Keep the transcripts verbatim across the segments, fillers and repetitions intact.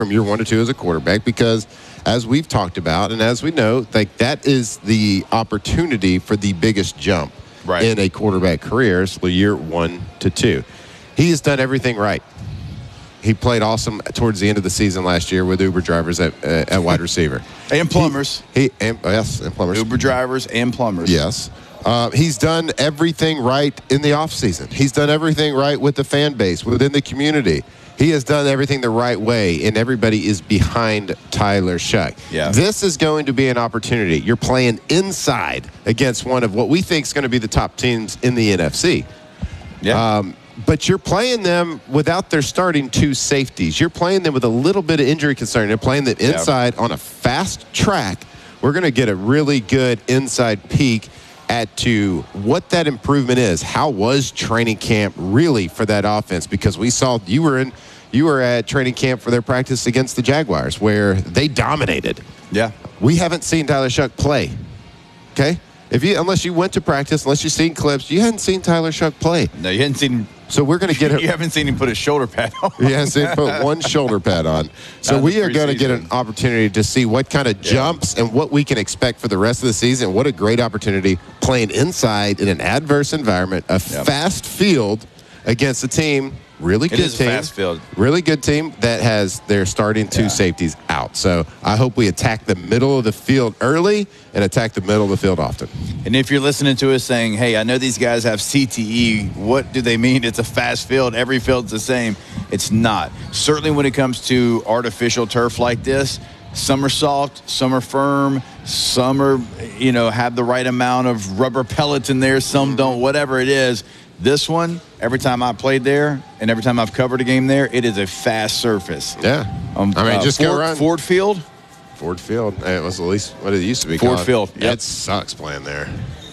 from year one to two as a quarterback because, as we've talked about and as we know, like that is the opportunity for the biggest jump right. in a quarterback career, so year one to two. He has done everything right. He played awesome towards the end of the season last year with Uber drivers at uh, at wide receiver. And plumbers. He, he and, yes, and plumbers. Uber drivers and plumbers. Yes. Uh, he's done everything right in the offseason. He's done everything right with the fan base, within the community. He has done everything the right way, and everybody is behind Tyler Shough. Yeah. This is going to be an opportunity. You're playing inside against one of what we think is going to be the top teams in the N F C. Yeah. Um, but you're playing them without their starting two safeties. You're playing them with a little bit of injury concern. You're playing them inside yeah. on a fast track. We're going to get a really good inside peek at to what that improvement is. How was training camp really for that offense? Because we saw you were in, you were at training camp for their practice against the Jaguars where they dominated. Yeah. We haven't seen Tyler Shough play. Okay? If you unless you went to practice, unless you've seen clips, you hadn't seen Tyler Shough play. No, you hadn't seen him. So we're going to get him. You haven't seen him put a shoulder pad on. He hasn't seen him put one shoulder pad on. So we are going to get an opportunity to see what kind of yeah. jumps and what we can expect for the rest of the season. What a great opportunity playing inside in an adverse environment, a yep. fast field against a team. Really good it is team. A fast field. Really good team that has their starting two yeah. safeties out. So I hope we attack the middle of the field early and attack the middle of the field often. And if you're listening to us saying, hey, I know these guys have C T E, what do they mean? It's a fast field. Every field's the same. It's not. Certainly when it comes to artificial turf like this, some are soft, some are firm, some are, you know, have the right amount of rubber pellets in there, some don't, whatever it is. This one, every time I played there and every time I've covered a game there, it is a fast surface. Yeah. Um, I mean, uh, just Ford, go run. Ford Field? Ford Field. It was at least what it used to be Ford called. Field. Yep. Yep. It sucks playing there.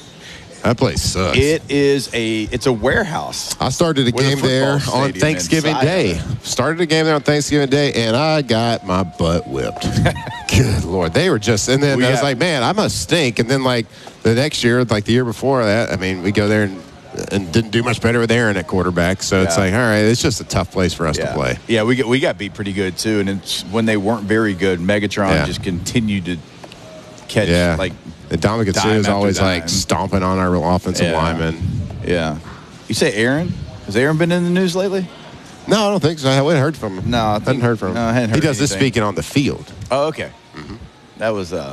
That place sucks. It is a, it's a warehouse. I started a game there on Thanksgiving Day. Started a game there on Thanksgiving Day, and I got my butt whipped. Good Lord. They were just, and then we I was have, like, man, I must stink. And then, like, the next year, like the year before that, I mean, we go there and and didn't do much better with Aaron at quarterback. So yeah. it's like, all right, it's just a tough place for us yeah. to play. Yeah, we get, we got beat pretty good, too. And it's when they weren't very good, Megatron yeah. just continued to catch, yeah. like, and Dominic Sue is always, dime. like, stomping on our offensive yeah. linemen. Yeah. You say Aaron? Has Aaron been in the news lately? No, I don't think so. I haven't heard from him. No, I, think, I hadn't heard from him. No, I hadn't heard he does anything. this speaking on the field. Oh, okay. Mm-hmm. That was, uh,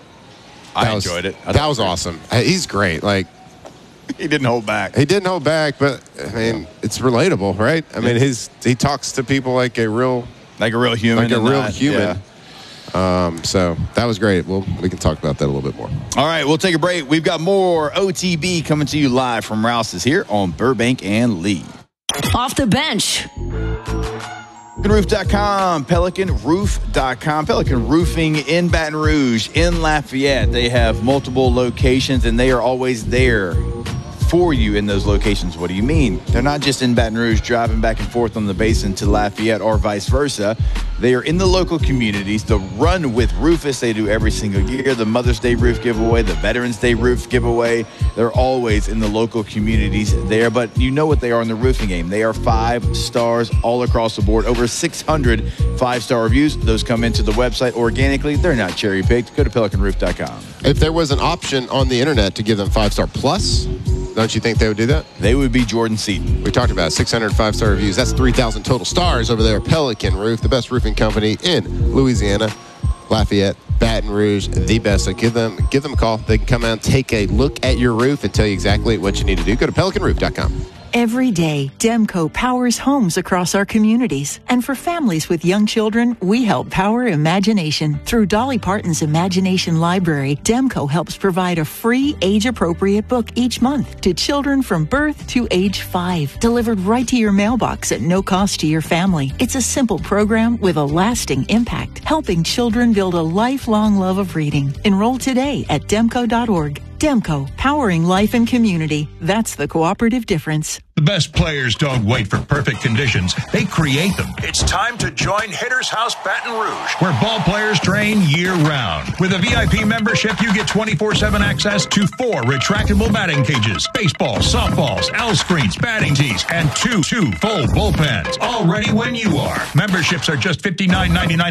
I that was, enjoyed it. I that was awesome. He's great. Like, he didn't hold back. He didn't hold back, but I mean, it's relatable, right? I mean, his he talks to people like a real, like a real human, like a real not, human. Yeah. Um, so that was great. Well, we can talk about that a little bit more. All right, we'll take a break. We've got more O T B coming to you live from Rouse's here on Burbank and Lee. Off the bench. Pelican Roof dot com, Pelican Roof dot com, Pelican Roofing in Baton Rouge, in Lafayette. They have multiple locations, and they are always there for you in those locations. What do you mean? They're not just in Baton Rouge driving back and forth on the basin to Lafayette or vice versa. They are in the local communities. The Run with Rufus, they do every single year. The Mother's Day roof giveaway, the Veterans Day roof giveaway. They're always in the local communities there, but you know what they are in the roofing game. They are five stars all across the board. Over six hundred five-star reviews. Those come into the website organically. They're not cherry-picked. Go to Pelican Roof dot com. If there was an option on the internet to give them five-star plus, don't you think they would do that? They would be Jordan Seaton. We talked about six hundred five-star reviews. That's three thousand total stars over there at Pelican Roof, the best roofing company in Louisiana, Lafayette, Baton Rouge, the best. So give them, give them a call. They can come out and take a look at your roof and tell you exactly what you need to do. Go to Pelican Roof dot com. Every day, Demco powers homes across our communities. And for families with young children, we help power imagination. Through Dolly Parton's Imagination Library, Demco helps provide a free, age-appropriate book each month to children from birth to age five, delivered right to your mailbox at no cost to your family. It's a simple program with a lasting impact, helping children build a lifelong love of reading. Enroll today at demco dot org. Demco, powering life and community. That's the cooperative difference. The best players don't wait for perfect conditions. They create them. It's time to join Hitter's House Baton Rouge, where ball players train year-round. With a V I P membership, you get twenty-four seven access to four retractable batting cages, baseballs, softballs, L screens, batting tees, and two, two full bullpens. All ready when you are. Memberships are just fifty-nine ninety-nine